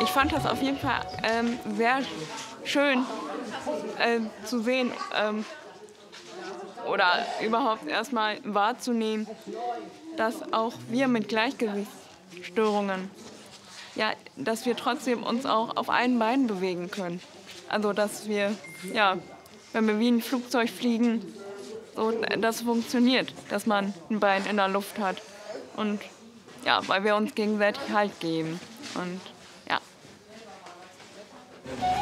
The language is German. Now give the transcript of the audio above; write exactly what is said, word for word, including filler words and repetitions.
ich fand das auf jeden Fall ähm, sehr schön äh, zu sehen ähm, oder überhaupt erstmal wahrzunehmen, dass auch wir mit Gleichgewichtsstörungen, ja, dass wir trotzdem uns auch auf einem Bein bewegen können. Also dass wir, ja, wenn wir wie ein Flugzeug fliegen, so, das funktioniert, dass man ein Bein in der Luft hat. Und ja, weil wir uns gegenseitig Halt geben. Und